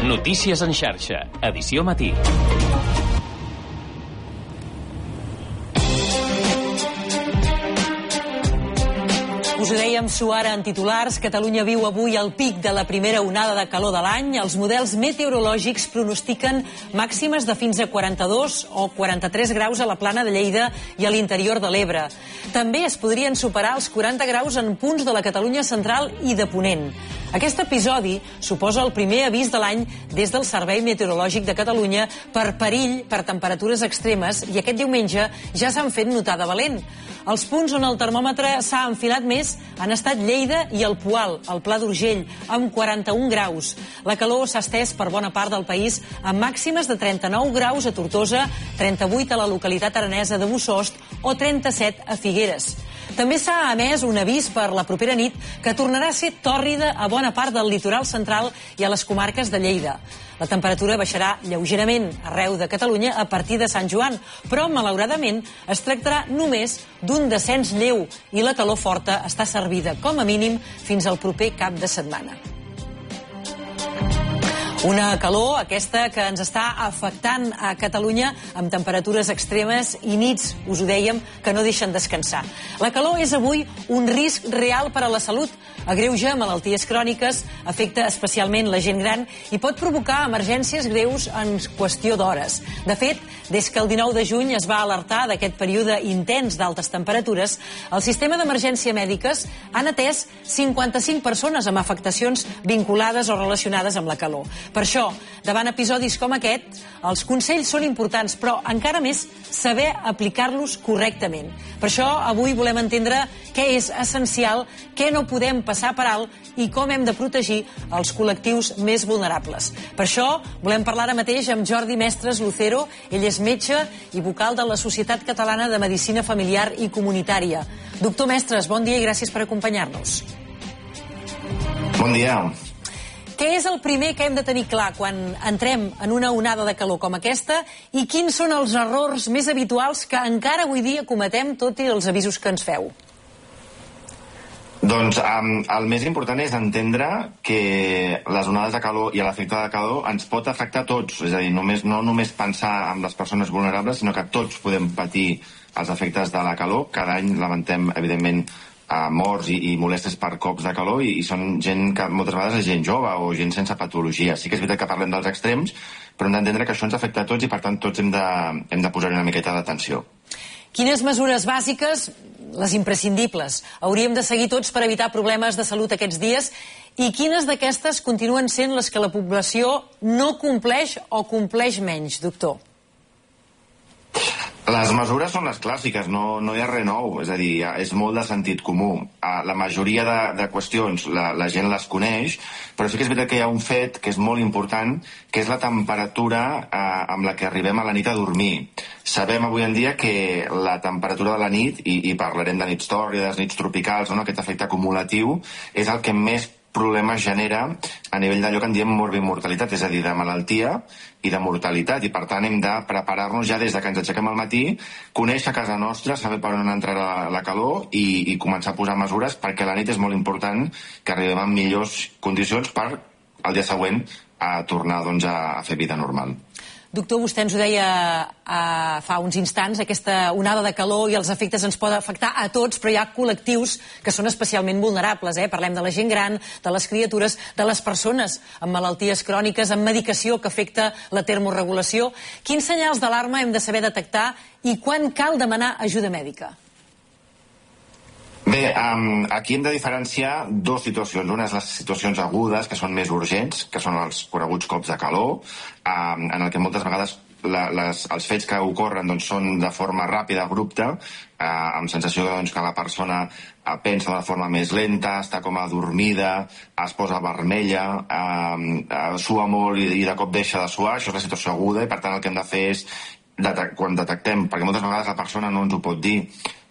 Notícies en xarxa, edició matí. Us ho dèiem suara en titulars, Catalunya viu avui el pic de la primera onada de calor de l'any. Els models meteorològics pronostiquen màximes de fins a 42 o 43 graus a la plana de Lleida i a l'interior de l'Ebre. També es podrien superar els 40 graus en punts de la Catalunya central i de Ponent. Aquest episodi suposa el primer avís de l'any des del Servei Meteorològic de Catalunya per perill per temperatures extremes i aquest diumenge ja s'han fet notar de valent. Els punts on el termòmetre s'ha enfilat més han estat Lleida i el Poal, al Pla d'Urgell, amb 41 graus. La calor s'ha estès per bona part del país amb màximes de 39 graus a Tortosa, 38 a la localitat aranesa de Bossòst o 37 a Figueres. També s'ha emès un avís per la propera nit que tornarà a ser tòrrida a bona part del litoral central i a les comarques de Lleida. La temperatura baixarà lleugerament arreu de Catalunya a partir de Sant Joan, però malauradament es tractarà només d'un descens lleu i la calor forta està servida com a mínim fins al proper cap de setmana. Una calor, aquesta, que ens està afectant a Catalunya amb temperatures extremes i nits, us ho dèiem, que no deixen descansar. La calor és avui un risc real per a la salut, agreuja malalties cròniques, afecta especialment la gent gran i pot provocar emergències greus en qüestió d'hores. De fet, des que el 19 de juny es va alertar d'aquest període intens d'altes temperatures, el sistema d'emergència mèdiques han atès 55 persones amb afectacions vinculades o relacionades amb la calor. Per això, davant episodis com aquest, els consells són importants, però encara més saber aplicar-los correctament. Per això, avui volem entendre què és essencial, què no podem passar per alt i com hem de protegir els col·lectius més vulnerables. Per això, volem parlar ara mateix amb Jordi Mestres Lucero. Ell és metge i vocal de la Societat Catalana de Medicina Familiar i Comunitària. Doctor Mestres, bon dia i gràcies per acompanyar-nos. Bon dia. Què és el primer que hem de tenir clar quan entrem en una onada de calor com aquesta i quins són els errors més habituals que encara avui dia cometem tot i els avisos que ens feu? Doncs el més important és entendre que les onades de calor i l'efecte de calor ens pot afectar a tots, és a dir, no només pensar en les persones vulnerables, sinó que tots podem patir els efectes de la calor. Cada any lamentem, evidentment, morts i molèsties per cops de calor i són gent que moltes vegades és gent jove o gent sense patologia. Sí que és veritat que parlem dels extrems, però hem d'entendre que això ens afecta a tots i per tant tots hem de posar-hi una miqueta d'atenció. Quines mesures bàsiques, les imprescindibles, hauríem de seguir tots per evitar problemes de salut aquests dies i quines d'aquestes continuen sent les que la població no compleix o compleix menys, doctor? Les mesures són les clàssiques, no hi ha res nou, és a dir, és molt de sentit comú. La majoria de qüestions la gent les coneix, però sí que és veritat que hi ha un fet que és molt important, que és la temperatura amb la que arribem a la nit a dormir. Sabem avui en dia que la temperatura de la nit, i parlarem de nits tòrrides, nits tropicals, aquest efecte acumulatiu, és el que més problemes genera a nivell d'allò que en diem morbimortalitat, és a dir, de malaltia i de mortalitat, i per tant hem de preparar-nos ja des de que ens aixequem al matí, conèixer casa nostra, saber per on entrarà la calor i començar a posar mesures, perquè a la nit és molt important que arribem en millors condicions per al dia següent a tornar a fer vida normal. Doctor, vostè ens ho deia fa uns instants, aquesta onada de calor i els efectes ens poden afectar a tots, però hi ha col·lectius que són especialment vulnerables. Parlem de la gent gran, de les criatures, de les persones amb malalties cròniques, amb medicació que afecta la termorregulació. Quins senyals d'alarma hem de saber detectar i quan cal demanar ajuda mèdica? Bé, aquí hem de diferenciar dues situacions. Una és les situacions agudes, que són més urgents, que són els coneguts cops de calor, en el que moltes vegades els fets que ocorren són de forma ràpida, abrupta, amb sensació que la persona pensa d'una forma més lenta, està com adormida, es posa vermella, sua molt i de cop deixa de suar. Això és la situació aguda i per tant el que hem de fer és, quan detectem, perquè moltes vegades la persona no ens ho pot dir,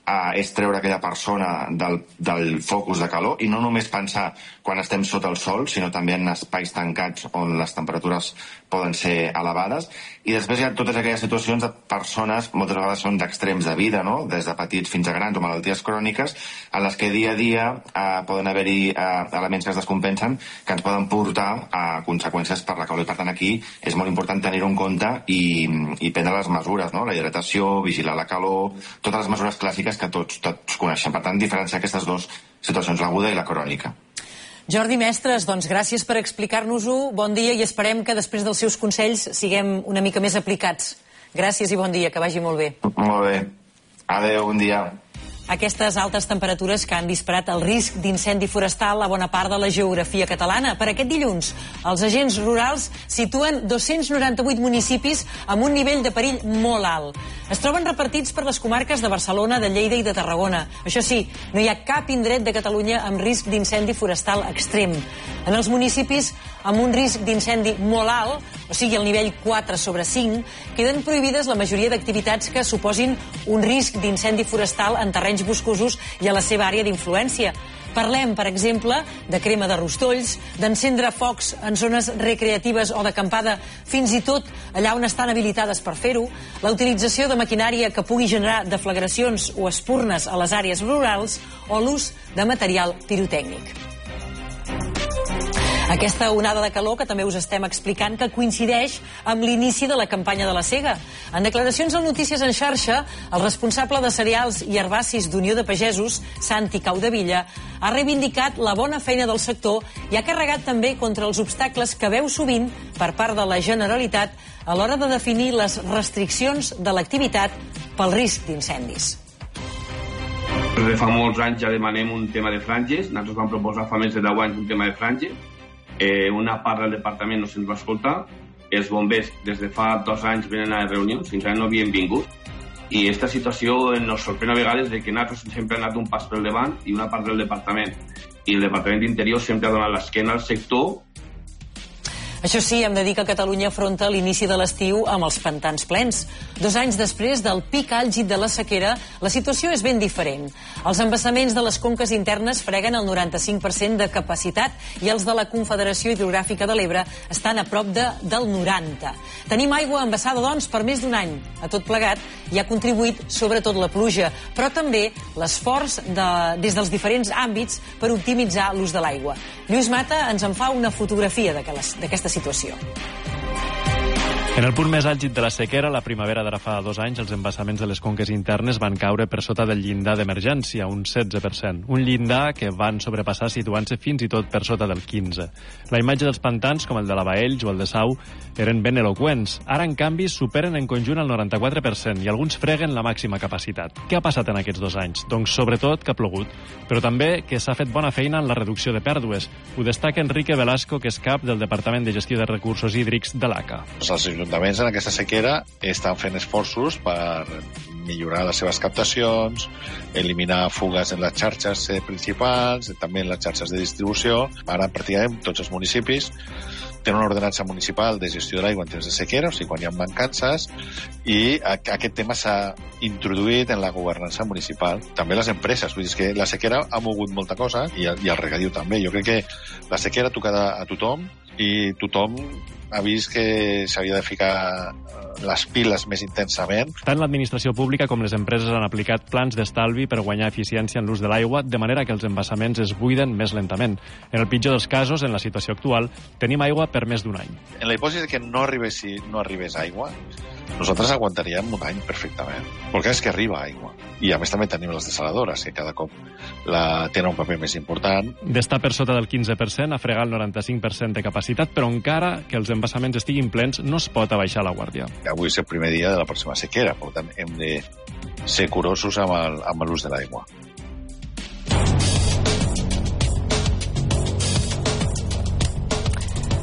és treure aquella persona del focus de calor, i no només pensar quan estem sota el sol, sinó també en espais tancats on les temperatures poden ser elevades. I després hi ha totes aquelles situacions de persones, moltes vegades són d'extrems de vida, no? Des de petits fins a grans o malalties cròniques, en les que dia a dia poden haver-hi elements que es descompensen que ens poden portar a conseqüències per la calor. I per tant aquí és molt important tenir-ho en compte i prendre les mesures, no? La hidratació, vigilar la calor, totes les mesures clàssiques que tots coneixem. Per tant, diferenciar aquestes dues situacions, l'aguda i la crònica. Jordi Mestres, doncs gràcies per explicar-nos-ho. Bon dia i esperem que després dels seus consells siguem una mica més aplicats. Gràcies i bon dia, que vagi molt bé. Molt bé. Adéu, bon dia. Aquestes altes temperatures que han disparat el risc d'incendi forestal a bona part de la geografia catalana. Per aquest dilluns, els agents rurals situen 298 municipis amb un nivell de perill molt alt. Es troben repartits per les comarques de Barcelona, de Lleida i de Tarragona. Això sí, no hi ha cap indret de Catalunya amb risc d'incendi forestal extrem. En els municipis amb un risc d'incendi molt alt, o sigui el nivell 4/5, queden prohibides la majoria d'activitats que suposin un risc d'incendi forestal en terrenys boscosos i a la seva àrea d'influència. Parlem, per exemple, de crema de rostolls, d'encendre focs en zones recreatives o d'acampada, fins i tot allà on estan habilitades per fer-ho, la utilització de maquinària que pugui generar deflagracions o espurnes a les àrees rurals o l'ús de material pirotècnic. Aquesta onada de calor que també us estem explicant que coincideix amb l'inici de la campanya de la sega. En declaracions a Notícies en xarxa, el responsable de cereals i herbacis d'Unió de Pagesos, Santi Caudevilla, ha reivindicat la bona feina del sector i ha carregat també contra els obstacles que veu sovint per part de la Generalitat a l'hora de definir les restriccions de l'activitat pel risc d'incendis. Des de fa molts anys ja demanem un tema de franges. Nosaltres vam proposar fa més de 10 anys un tema de franges. Una part del departament no se'ns va escoltar. Els bombers des de fa 2 anys venen a les reunions, fins ara no havien vingut. I aquesta situació ens sorprèn a vegades de que nosaltres sempre hem anat un pas pel davant i una part del departament. I el Departament d'Interior sempre ha donat l'esquena al sector. Això sí, hem de dir que Catalunya afronta l'inici de l'estiu amb els pantans plens. 2 anys després del pic àlgid de la sequera, la situació és ben diferent. Els embassaments de les conques internes freguen el 95% de capacitat i els de la Confederació Hidrogràfica de l'Ebre estan a prop del 90%. Tenim aigua embassada, doncs, per més d'1 any. A tot plegat hi ha contribuït sobretot la pluja, però també l'esforç des dels diferents àmbits per optimitzar l'ús de l'aigua. Lluís Mata ens en fa una fotografia d'aquesta situació. En el punt més àlgid de la sequera, la primavera d'ara fa 2 anys, els embassaments de les conques internes van caure per sota del llindar d'emergència, un 16%. Un llindar que van sobrepassar situant-se fins i tot per sota del 15%. La imatge dels pantans, com el de la Baells o el de Sau, eren ben eloqüents. Ara, en canvi, superen en conjunt el 94% i alguns freguen la màxima capacitat. Què ha passat en aquests 2 anys? Doncs sobretot que ha plogut, però també que s'ha fet bona feina en la reducció de pèrdues. Ho destaca Enrique Velasco, que és cap del Departament de Gestió de Recursos Hídrics de l'ACA. Els ajuntaments en aquesta sequera estan fent esforços per millorar les seves captacions, eliminar fugues en les xarxes principals, també en les xarxes de distribució. Ara, pràcticament, tots els municipis tenen una ordenança municipal de gestió de l'aigua en temps de sequera, o sigui, quan hi ha mancances, i aquest tema s'ha introduït en la governança municipal. També les empreses, vull dir que la sequera ha mogut molta cosa, i el regadiu també. Jo crec que la sequera ha tocat a tothom, i tothom ha vist que s'havia de ficar les piles més intensament. Tant l'administració pública com les empreses han aplicat plans d'estalvi per guanyar eficiència en l'ús de l'aigua, de manera que els embassaments es buiden més lentament. En el pitjor dels casos, en la situació actual, tenim aigua per més d'1 any. En la hipòtesi que no arribés aigua, nosaltres aguantaríem 1 any perfectament, perquè és que arriba aigua. I a més també tenim les desaladores, que cada cop tenen un paper més important. D'estar per sota del 15%, a fregar el 95% de capacitat, però encara que els embassaments estiguin plens, no es pot abaixar la guàrdia. Avui és el primer dia de la pròxima sequera, per tant hem de ser curosos amb l'ús de l'aigua.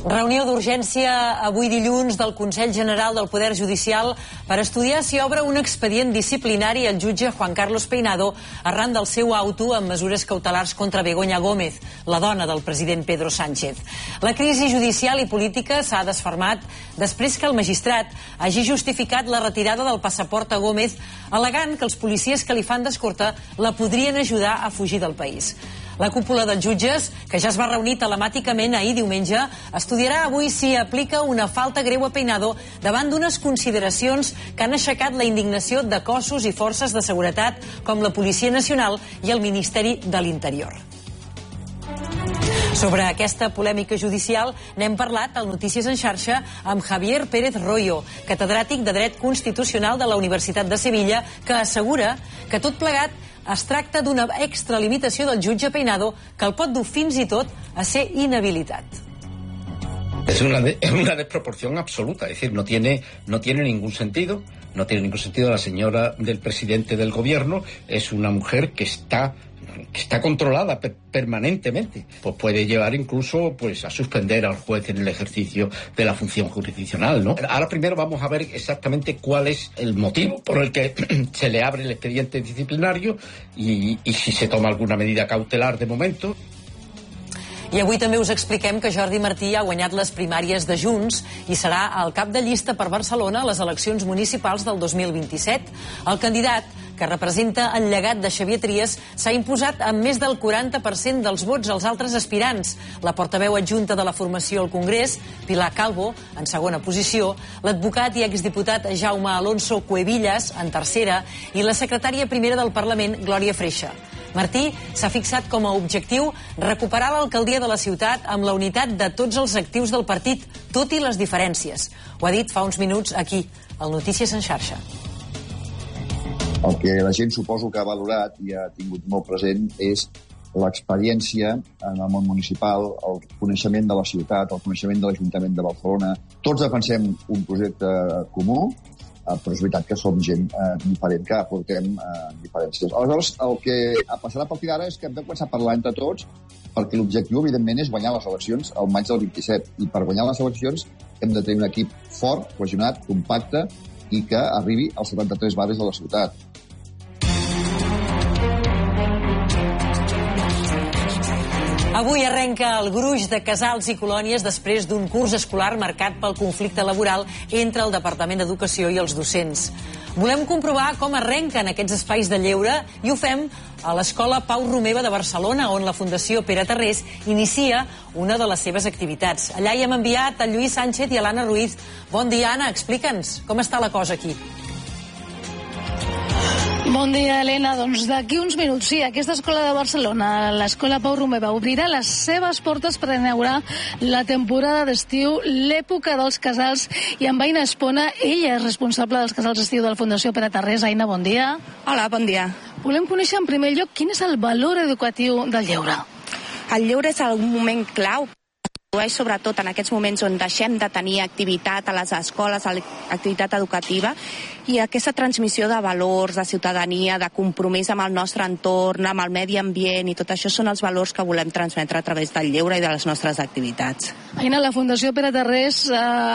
Reunió d'urgència avui dilluns del Consell General del Poder Judicial per estudiar si obre un expedient disciplinari al jutge Juan Carlos Peinado arran del seu auto amb mesures cautelars contra Begoña Gómez, la dona del president Pedro Sánchez. La crisi judicial i política s'ha desfermat després que el magistrat hagi justificat la retirada del passaport a Gómez, al·legant que els policies que li fan d'escorta la podrien ajudar a fugir del país. La cúpula dels jutges, que ja es va reunir telemàticament ahir diumenge, estudiarà avui si aplica una falta greu a Peinado davant d'unes consideracions que han aixecat la indignació de cossos i forces de seguretat com la Policia Nacional i el Ministeri de l'Interior. Sobre aquesta polèmica judicial n'hem parlat al Notícies en xarxa amb Javier Pérez Royo, catedràtic de Dret Constitucional de la Universitat de Sevilla, que assegura que tot plegat es tracta d'una extralimitació del jutge Peinado que el pot dur fins i tot a ser inhabilitat. Es una desproporción absoluta, es decir, no tiene ningún sentido. No tiene ningún sentido. La señora del presidente del gobierno es una mujer que está controlada permanentemente, pues puede llevar incluso a suspender al juez en el ejercicio de la función jurisdiccional, ¿no? Ahora primero vamos a ver exactamente cuál es el motivo por el que se le abre el expediente disciplinario y si se toma alguna medida cautelar de momento. I avui també us expliquem que Jordi Martí ha guanyat les primàries de Junts i serà el cap de llista per Barcelona a les eleccions municipals del 2027. El candidat, que representa el llegat de Xavier Trias, s'ha imposat amb més del 40% dels vots als altres aspirants. La portaveu adjunta de la formació al Congrés, Pilar Calvo, en segona posició, l'advocat i exdiputat Jaume Alonso Cuevillas, en tercera, i la secretària primera del Parlament, Glòria Freixa. Martí s'ha fixat com a objectiu recuperar l'alcaldia de la ciutat amb la unitat de tots els actius del partit, tot i les diferències. Ho ha dit fa uns minuts aquí, al Notícies en xarxa. El que la gent suposo que ha valorat i ha tingut molt present és l'experiència en el món municipal, el coneixement de la ciutat, el coneixement de l'Ajuntament de Barcelona. Tots defensem un projecte comú, però és veritat que som gent diferent, que aportem diferències. Aleshores, el que passarà a partir d'ara és que hem de començar a parlar entre tots, perquè l'objectiu, evidentment, és guanyar les eleccions al maig del 27. I per guanyar les eleccions hem de tenir un equip fort, cohesionat, compacte, i que arribi als 73 barris de la ciutat. Avui arrenca el gruix de casals i colònies després d'un curs escolar marcat pel conflicte laboral entre el Departament d'Educació i els docents. Volem comprovar com arrenquen aquests espais de lleure i ho fem a l'Escola Pau Romeva de Barcelona, on la Fundació Pere Tarrés inicia una de les seves activitats. Allà hi hem enviat a Lluís Sánchez i a l'Anna Ruiz. Bon dia, Anna, explica'ns com està la cosa aquí. Bon dia, Helena. Doncs d'aquí uns minuts, sí, aquesta escola de Barcelona, l'Escola Pau Romeva, obrirà les seves portes per inaugurar la temporada d'estiu, l'època dels casals, i amb Aina Espona, ella és responsable dels casals d'estiu de la Fundació Pere Tarrés. Aina, bon dia. Hola, bon dia. Volem conèixer en primer lloc quin és el valor educatiu del lleure. El lleure és un moment clau, sobretot en aquests moments on deixem de tenir activitat a les escoles, activitat educativa, i aquesta transmissió de valors, de ciutadania, de compromís amb el nostre entorn, amb el medi ambient, i tot això són els valors que volem transmetre a través del lleure i de les nostres activitats. Aina, la Fundació Pere Tarrés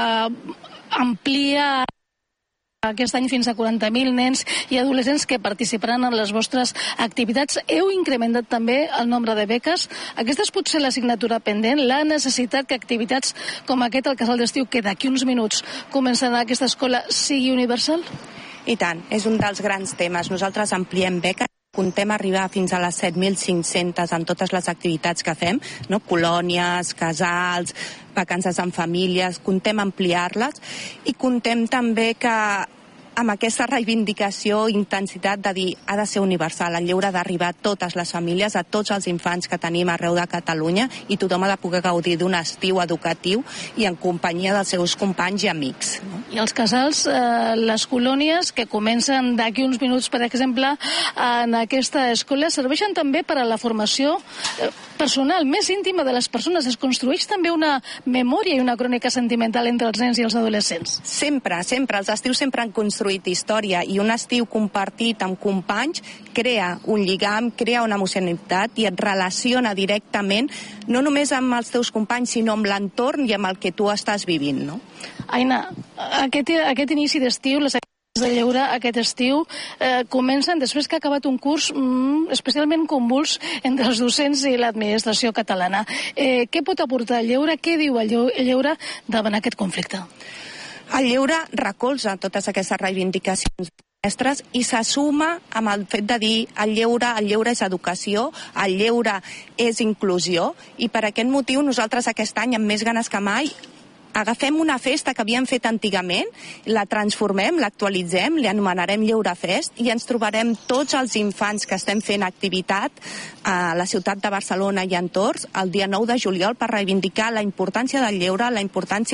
amplia aquest any fins a 40.000 nens i adolescents que participaran en les vostres activitats. Heu incrementat també el nombre de beques. Aquesta és potser l'assignatura pendent, la necessitat que activitats com aquest, el casal d'estiu, que d'aquí uns minuts començarà aquesta escola, sigui universal? I tant, és un dels grans temes. Nosaltres ampliem beques. Contem arribar fins a les 7.500 en totes les activitats que fem, no? Colònies, casals, vacances en famílies, contem ampliar-les i contem també que amb aquesta reivindicació i intensitat de dir ha de ser universal, el lleure ha d'arribar a totes les famílies, a tots els infants que tenim arreu de Catalunya, i tothom ha de poder gaudir d'un estiu educatiu i en companyia dels seus companys i amics. I els casals, les colònies que comencen d'aquí uns minuts, per exemple, en aquesta escola, serveixen també per a la formació personal, més íntima de les persones. Es construeix també una memòria i una crònica sentimental entre els nens i els adolescents. Sempre, els estius sempre han construït construït història, i un estiu compartit amb companys crea un lligam, crea una emocionalitat i et relaciona directament no només amb els teus companys, sinó amb l'entorn i amb el que tu estàs vivint, no? Aina, aquest inici d'estiu, les activitats de lleure aquest estiu comencen després que ha acabat un curs especialment convuls entre els docents i l'administració catalana. Què pot aportar el lleure? Què diu el lleure davant aquest conflicte? El lleure recolza totes aquestes reivindicacions mestres i se suma amb el fet de dir el lleure és educació, el lleure és inclusió, i per aquest motiu nosaltres aquest any, amb més ganes que mai, agafem una festa que havíem fet antigament, la transformem, l'actualitzem, li anomenarem Lleurefest, i ens trobarem tots els infants que estem fent activitat a la ciutat de Barcelona i entorns el dia 9 de juliol per reivindicar la importància del lleure, la importància